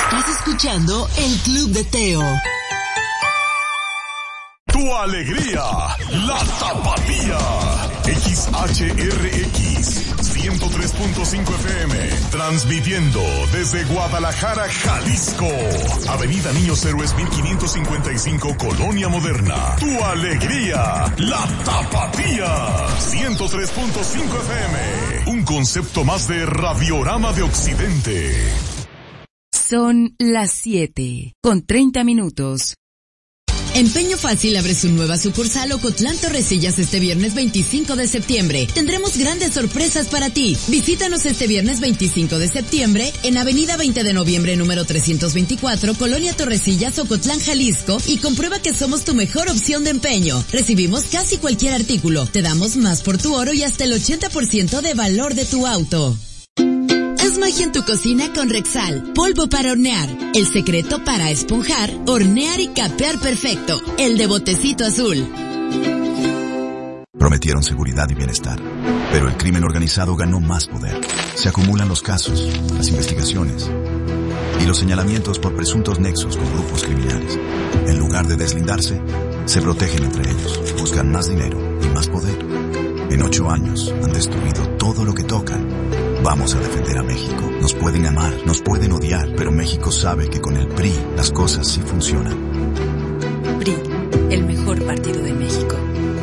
Estás escuchando el Club de Teo. Tu alegría, la Tapatía. XHRX 103.5 FM, transmitiendo desde Guadalajara, Jalisco. Avenida Niños Héroes 1555, Colonia Moderna. Tu alegría, la Tapatía. 103.5 FM, un concepto más de Radiorama de Occidente. Son las 7:30. Empeño Fácil abre su nueva sucursal Ocotlán Torrecillas este viernes 25 de septiembre. Tendremos grandes sorpresas para ti. Visítanos este viernes 25 de septiembre en Avenida 20 de Noviembre número 324, Colonia Torrecillas, Ocotlán, Jalisco, y comprueba que somos tu mejor opción de empeño. Recibimos casi cualquier artículo. Te damos más por tu oro y hasta el 80% de valor de tu auto. Haz magia en tu cocina con Rexal, polvo para hornear. El secreto para esponjar, hornear y capear perfecto. El de botecito azul. Prometieron seguridad y bienestar, pero el crimen organizado ganó más poder. Se acumulan los casos, las investigaciones y los señalamientos por presuntos nexos con grupos criminales. En lugar de deslindarse, se protegen entre ellos, buscan más dinero y más poder. En 8 años han destruido todo lo que tocan. Vamos a defender a México. Nos pueden amar, nos pueden odiar, pero México sabe que con el PRI las cosas sí funcionan. PRI, el mejor partido de México.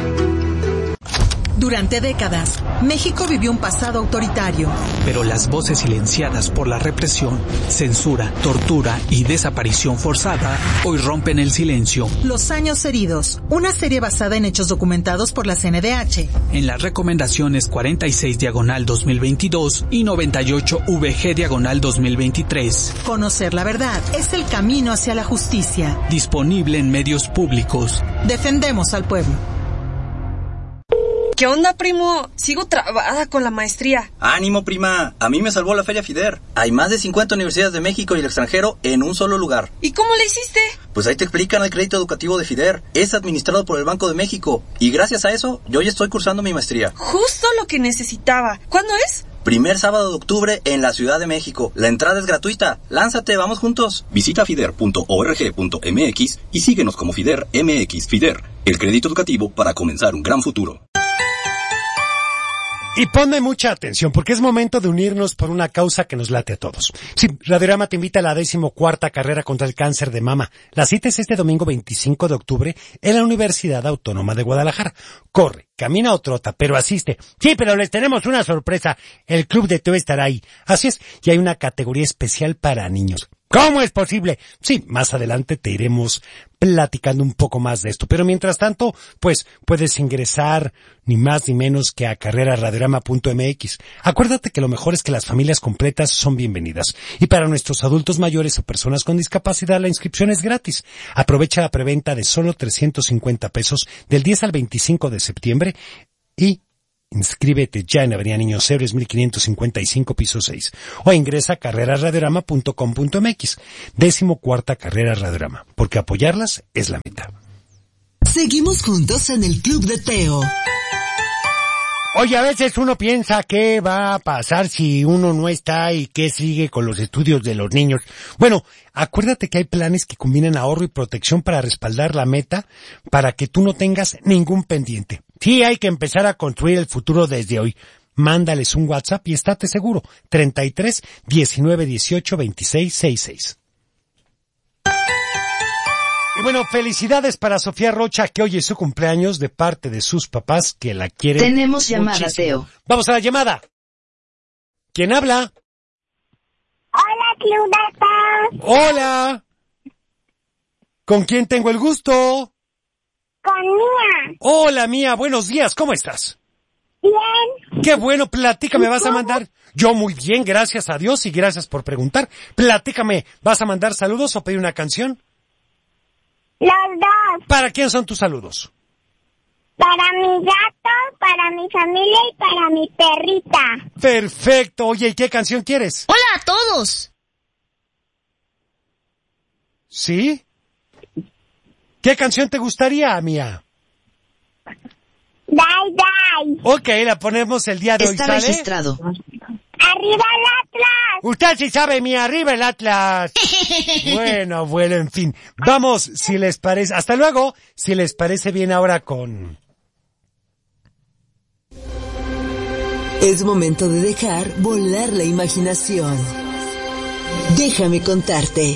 Durante décadas, México vivió un pasado autoritario. Pero las voces silenciadas por la represión, censura, tortura y desaparición forzada hoy rompen el silencio. Los años heridos, una serie basada en hechos documentados por la CNDH. En las recomendaciones 46/2022 y 98/VG/2023. Conocer la verdad es el camino hacia la justicia. Disponible en medios públicos. Defendemos al pueblo. ¿Qué onda, primo? Sigo trabada con la maestría. ¡Ánimo, prima! A mí me salvó la Feria FIDER. Hay más de 50 universidades de México y el extranjero en un solo lugar. ¿Y cómo le hiciste? Pues ahí te explican el crédito educativo de FIDER. Es administrado por el Banco de México. Y gracias a eso, yo ya estoy cursando mi maestría. Justo lo que necesitaba. ¿Cuándo es? Primer sábado de octubre en la Ciudad de México. La entrada es gratuita. Lánzate, vamos juntos. Visita fider.org.mx y síguenos como FIDER MX. FIDER, el crédito educativo para comenzar un gran futuro. Y ponme mucha atención, porque es momento de unirnos por una causa que nos late a todos. Sí, Radiorama te invita a la 14ª carrera contra el cáncer de mama. La cita es este domingo 25 de octubre en la Universidad Autónoma de Guadalajara. Corre, camina o trota, pero asiste. Sí, pero les tenemos una sorpresa. El Club de Teo estará ahí. Así es, y hay una categoría especial para niños. ¿Cómo es posible? Sí, más adelante te iremos platicando un poco más de esto. Pero mientras tanto, pues puedes ingresar ni más ni menos que a carreraradiorama.mx. Acuérdate que lo mejor es que las familias completas son bienvenidas. Y para nuestros adultos mayores o personas con discapacidad, la inscripción es gratis. Aprovecha la preventa de solo 350 pesos del 10 al 25 de septiembre y inscríbete ya en Avenida Niños Héroes 1555, piso 6. O ingresa a carreraradiorama.com.mx. 14ª carrera Radiorama. Porque apoyarlas es la meta. Seguimos juntos en el Club de Teo. Oye, a veces uno piensa qué va a pasar si uno no está y qué sigue con los estudios de los niños. Bueno, acuérdate que hay planes que combinan ahorro y protección para respaldar la meta para que tú no tengas ningún pendiente. Sí, hay que empezar a construir el futuro desde hoy. Mándales un WhatsApp y estate seguro. 33 19 18 26 66. Y bueno, felicidades para Sofía Rocha, que hoy es su cumpleaños, de parte de sus papás, que la quieren. Tenemos llamada, muchísimo. Teo. Vamos a la llamada. ¿Quién habla? Hola, Club de Teo. Hola. ¿Con quién tengo el gusto? Con Mía. Hola, Mía, buenos días, ¿cómo estás? Bien. Qué bueno, platícame, ¿vas a mandar? Yo muy bien, gracias a Dios y gracias por preguntar. Platícame, ¿vas a mandar saludos o pedir una canción? Los dos. ¿Para quién son tus saludos? Para mi gato, para mi familia y para mi perrita. Perfecto, oye, ¿y qué canción quieres? ¡Hola a todos! ¿Sí? ¿Qué canción te gustaría, Mía? Dai, dai. Ok, la ponemos el día de hoy, Está ¿sale? registrado. ¡Arriba el Atlas! Usted sí sabe, mi arriba el Atlas. Bueno, abuelo, en fin. Vamos, si les parece... Hasta luego, si les parece bien ahora con... Es momento de dejar volar la imaginación. Déjame contarte.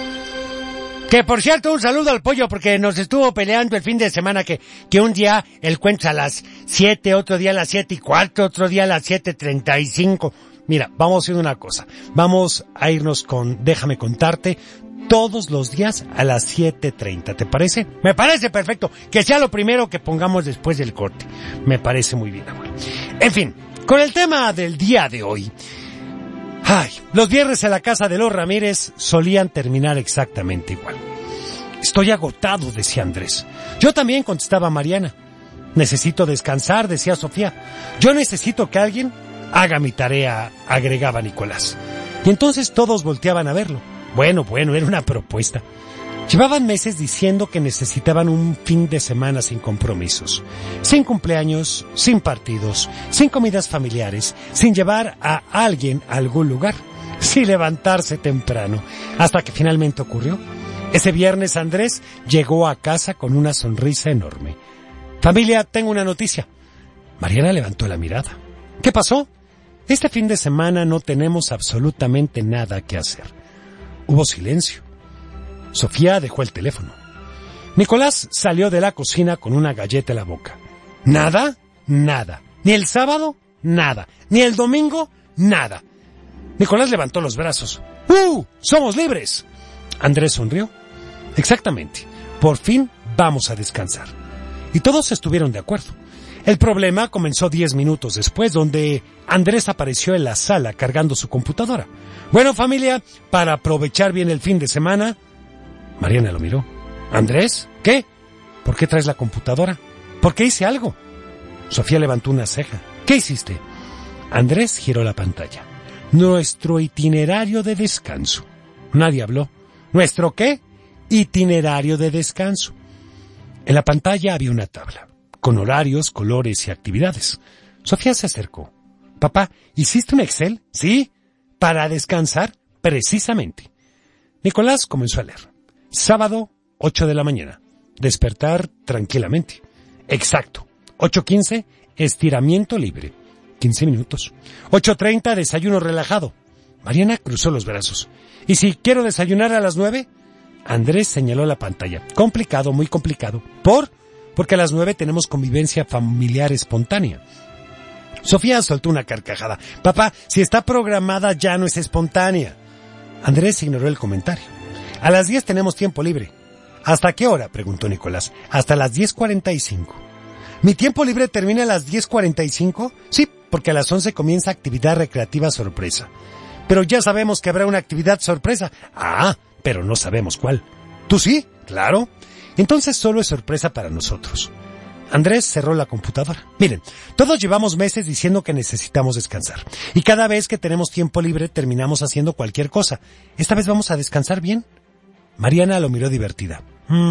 Que por cierto, un saludo al pollo porque nos estuvo peleando el fin de semana que un día él cuenta a las 7, otro día a las 7:15, otro día a las 7:35. Mira, vamos haciendo una cosa. Vamos a irnos con Déjame contarte todos los días a las 7:30. ¿Te parece? Me parece perfecto. Que sea lo primero que pongamos después del corte. Me parece muy bien, abuelo. En fin, con el tema del día de hoy. Ay, los viernes en la casa de los Ramírez solían terminar exactamente igual. Estoy agotado, decía Andrés. Yo también, contestaba Mariana. Necesito descansar, decía Sofía. Yo necesito que alguien haga mi tarea, agregaba Nicolás. Y entonces todos volteaban a verlo. Bueno, era una propuesta. Llevaban meses diciendo que necesitaban un fin de semana sin compromisos, sin cumpleaños, sin partidos, sin comidas familiares, sin llevar a alguien a algún lugar, sin levantarse temprano, hasta que finalmente ocurrió. Ese viernes Andrés llegó a casa con una sonrisa enorme. Familia, tengo una noticia. Mariana levantó la mirada. ¿Qué pasó? Este fin de semana no tenemos absolutamente nada que hacer. Hubo silencio. Sofía dejó el teléfono. Nicolás salió de la cocina con una galleta en la boca. ¿Nada? Nada. ¿Ni el sábado? Nada. ¿Ni el domingo? Nada. Nicolás levantó los brazos. ¡Somos libres! Andrés sonrió. Exactamente. Por fin vamos a descansar. Y todos estuvieron de acuerdo. El problema comenzó 10 minutos después, donde Andrés apareció en la sala cargando su computadora. Bueno, familia, para aprovechar bien el fin de semana... Mariana lo miró. ¿Andrés? ¿Qué? ¿Por qué traes la computadora? ¿Por qué hice algo? Sofía levantó una ceja. ¿Qué hiciste? Andrés giró la pantalla. Nuestro itinerario de descanso. Nadie habló. ¿Nuestro qué? Itinerario de descanso. En la pantalla había una tabla, con horarios, colores y actividades. Sofía se acercó. Papá, ¿hiciste un Excel? Sí. ¿Para descansar? Precisamente. Nicolás comenzó a leer. Sábado, 8 de la mañana. Despertar tranquilamente. Exacto. 8:15, estiramiento libre. 15 minutos. 8:30, desayuno relajado. Mariana cruzó los brazos. ¿Y si quiero desayunar a las 9? Andrés señaló la pantalla. Complicado, muy complicado. Porque a las 9 tenemos convivencia familiar espontánea. Sofía soltó una carcajada. Papá, si está programada ya no es espontánea. Andrés ignoró el comentario. A las 10 tenemos tiempo libre. ¿Hasta qué hora?, preguntó Nicolás. Hasta las 10:45. ¿Mi tiempo libre termina a las 10:45? Sí, porque a las 11 comienza actividad recreativa sorpresa. Pero ya sabemos que habrá una actividad sorpresa. Pero no sabemos cuál. ¿Tú sí? Claro. Entonces solo es sorpresa para nosotros. Andrés cerró la computadora. Miren, todos llevamos meses diciendo que necesitamos descansar. Y cada vez que tenemos tiempo libre terminamos haciendo cualquier cosa. ¿Esta vez vamos a descansar bien? Mariana lo miró divertida.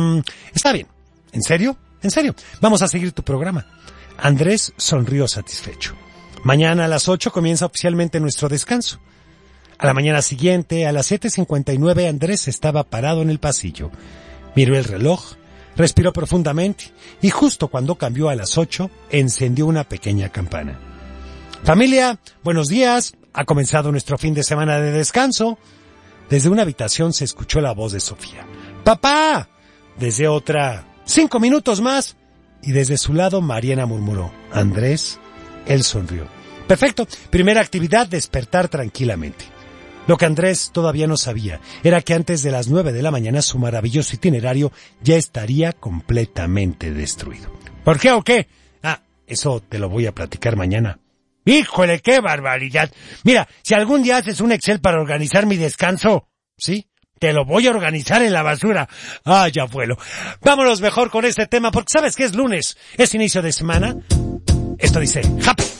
Está bien. ¿En serio? En serio. Vamos a seguir tu programa. Andrés sonrió satisfecho. Mañana a las 8 comienza oficialmente nuestro descanso. A la mañana siguiente, a las 7:59, Andrés estaba parado en el pasillo. Miró el reloj, respiró profundamente y justo cuando cambió a las 8, encendió una pequeña campana. Familia, buenos días. Ha comenzado nuestro fin de semana de descanso. Desde una habitación se escuchó la voz de Sofía. ¡Papá! Desde otra, 5 minutos más. Y desde su lado Mariana murmuró. Andrés, él sonrió. Perfecto. Primera actividad, despertar tranquilamente. Lo que Andrés todavía no sabía era que antes de las 9 de la mañana su maravilloso itinerario ya estaría completamente destruido. ¿Por qué o qué? Eso te lo voy a platicar mañana. ¡Híjole, qué barbaridad! Mira, si algún día haces un Excel para organizar mi descanso, ¿sí? Te lo voy a organizar en la basura. Ya abuelo. Vámonos mejor con este tema porque sabes que es lunes, es inicio de semana. Esto dice, ¡Happy!